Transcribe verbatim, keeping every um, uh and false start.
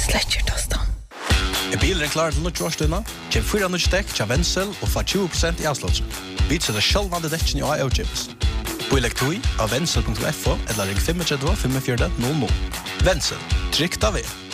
Sletcher tostan. Er bilen klar til nødt årstunna? Kjem fyra nødt dekk til Wenzel og få tjúgu prosent i avslått. Vi setter sjølvande dekken i A E O-chips. Boilek tui av wenzel punktum f o eller ring fem tre fem fire null null. Wenzel, trygt av er.